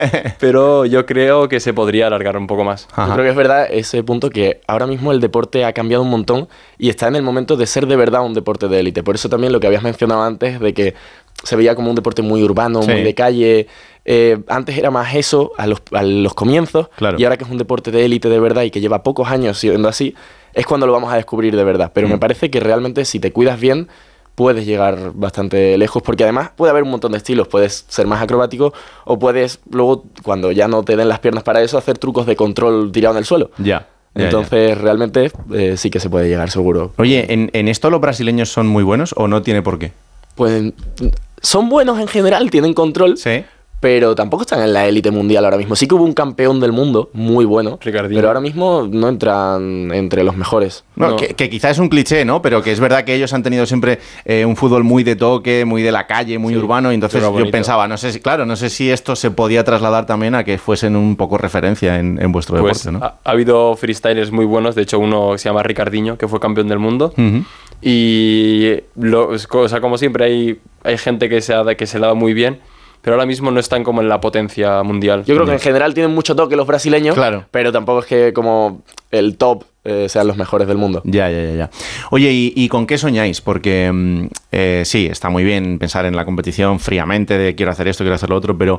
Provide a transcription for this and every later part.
pero yo creo que se podría alargar un poco más. Yo creo que es verdad ese punto que ahora mismo el deporte ha cambiado un montón y está en el momento de ser de verdad un deporte de élite. Por eso también lo que habías mencionado antes de que se veía como un deporte muy urbano, muy de calle. Antes era más eso a los comienzos, y ahora que es un deporte de élite de verdad y que lleva pocos años siendo así, es cuando lo vamos a descubrir de verdad. Pero me parece que realmente si te cuidas bien puedes llegar bastante lejos, porque además puede haber un montón de estilos. Puedes ser más acrobático o puedes luego, cuando ya no te den las piernas para eso, hacer trucos de control tirado en el suelo. Entonces realmente sí que se puede llegar seguro. Oye, ¿en esto los brasileños son muy buenos o no tiene por qué? Pues son buenos en general, tienen control. Sí. Pero tampoco están en la élite mundial ahora mismo. Sí que hubo un campeón del mundo muy bueno, Ricardinho, pero ahora mismo no entran entre los mejores. No. Que quizá es un cliché, ¿no? Pero que es verdad que ellos han tenido siempre un fútbol muy de toque, muy de la calle, muy urbano. Y entonces yo pensaba, no sé si esto se podía trasladar también a que fuesen un poco referencia en vuestro deporte, ¿no? Ha habido freestylers muy buenos. De hecho, uno se llama Ricardinho, que fue campeón del mundo. Y como siempre hay gente que se le da muy bien, pero ahora mismo no están como en la potencia mundial. Yo creo que en general tienen mucho toque los brasileños, pero tampoco es que como el top sean los mejores del mundo. Ya. Oye, ¿y con qué soñáis? Porque sí, está muy bien pensar en la competición fríamente de quiero hacer esto, quiero hacer lo otro, pero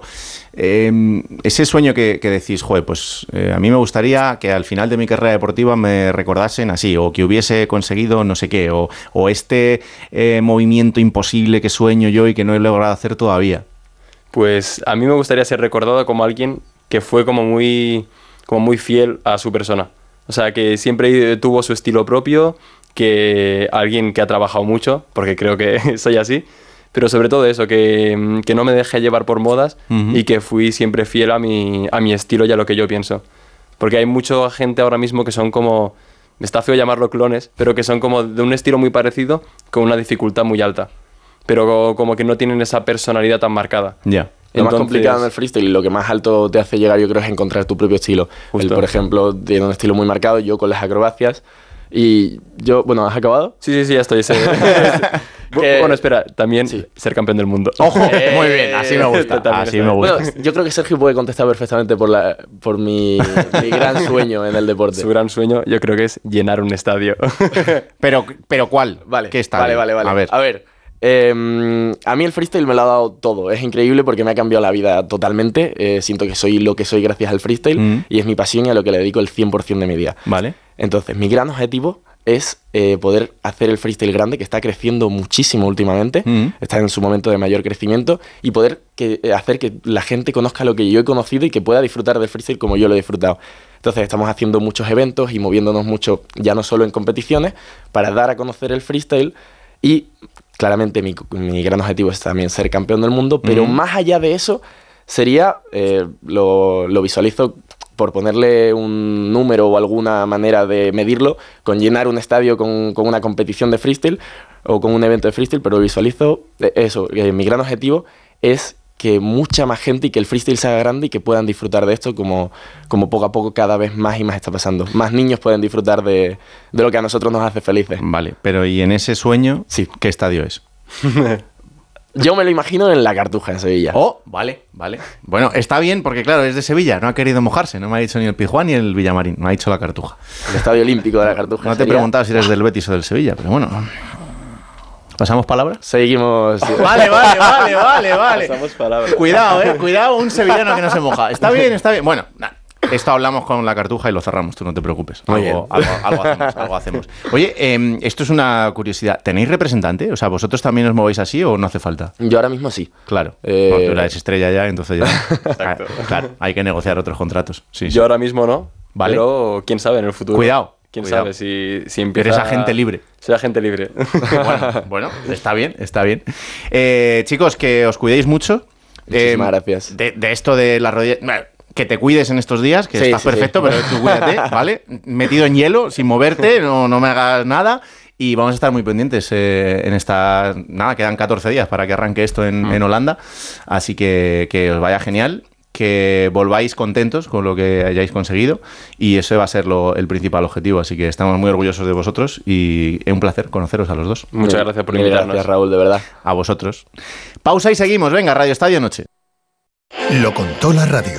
ese sueño que decís, joder, pues a mí me gustaría que al final de mi carrera deportiva me recordasen así, o que hubiese conseguido no sé qué, o este movimiento imposible que sueño yo y que no he logrado hacer todavía. Pues a mí me gustaría ser recordado como alguien que fue como muy fiel a su persona. O sea, que siempre tuvo su estilo propio, que alguien que ha trabajado mucho, porque creo que soy así, pero sobre todo eso, que no me dejé llevar por modas y que fui siempre fiel a mi estilo y a lo que yo pienso. Porque hay mucha gente ahora mismo que son como, está feo llamarlo clones, pero que son como de un estilo muy parecido con una dificultad muy alta. Pero como que no tienen esa personalidad tan marcada. Lo más complicado en el freestyle y lo que más alto te hace llegar, yo creo, es encontrar tu propio estilo. Él, por ejemplo, tiene un estilo muy marcado, yo con las acrobacias. Y yo, bueno, ¿has acabado? Sí, ya estoy. Bueno, espera, también ser campeón del mundo. ¡Ojo! Muy bien, así me gusta. Bueno, yo creo que Sergio puede contestar perfectamente por mi gran sueño en el deporte. Su gran sueño, yo creo que es llenar un estadio. ¿Pero cuál? Vale. ¿Qué estadio? Vale. A ver. A mí el freestyle me lo ha dado todo. Es increíble porque me ha cambiado la vida totalmente. Siento que soy lo que soy gracias al freestyle y es mi pasión y a lo que le dedico el 100% de mi día. Vale. Entonces, mi gran objetivo es poder hacer el freestyle grande, que está creciendo muchísimo últimamente, está en su momento de mayor crecimiento, y poder hacer que la gente conozca lo que yo he conocido y que pueda disfrutar del freestyle como yo lo he disfrutado. Entonces estamos haciendo muchos eventos y moviéndonos mucho, ya no solo en competiciones, para dar a conocer el freestyle. Y claramente mi gran objetivo es también ser campeón del mundo, pero más allá de eso sería, lo visualizo por ponerle un número o alguna manera de medirlo, con llenar un estadio con una competición de freestyle o con un evento de freestyle, pero visualizo eso, mi gran objetivo es que mucha más gente y que el freestyle se haga grande y que puedan disfrutar de esto como poco a poco cada vez más y más está pasando. Más niños pueden disfrutar de lo que a nosotros nos hace felices. Vale, pero ¿y en ese sueño qué estadio es? Yo me lo imagino en La Cartuja, en Sevilla. Oh, vale. Bueno, está bien porque claro, es de Sevilla, no ha querido mojarse, no me ha dicho ni el Pizjuán ni el Villamarín, me ha dicho La Cartuja. El Estadio Olímpico de La Cartuja. No te he preguntado si eres del Betis o del Sevilla, pero bueno... ¿Pasamos palabra? Seguimos. Vale. Pasamos palabra. Cuidado, un sevillano que no se moja. Está bien. Bueno, esto hablamos con La Cartuja y lo cerramos, tú no te preocupes. Algo hacemos. Oye, esto es una curiosidad. ¿Tenéis representante? O sea, ¿vosotros también os movéis así o no hace falta? Yo ahora mismo sí. Claro. Porque tú eres estrella ya, entonces ya... Claro, hay que negociar otros contratos. Sí. Yo ahora mismo no, vale. Pero quién sabe en el futuro. Cuidado. ¿Quién sabe si empieza... Eres agente libre. Soy agente libre. Bueno, está bien. Chicos, que os cuidéis mucho. Muchísimas gracias. De esto de las rodillas... Que te cuides en estos días, que estás perfecto, pero tú cuídate, ¿vale? Metido en hielo, sin moverte, no me hagas nada. Y vamos a estar muy pendientes en esta... Nada, quedan 14 días para que arranque esto en Holanda. Así que os vaya genial. Que volváis contentos con lo que hayáis conseguido y ese va a ser el principal objetivo, así que estamos muy orgullosos de vosotros y es un placer conoceros a los dos. Muchas gracias por invitarnos. Gracias, Raúl, de verdad. A vosotros. Pausa y seguimos. Venga, Radio Estadio Noche. Lo contó la radio.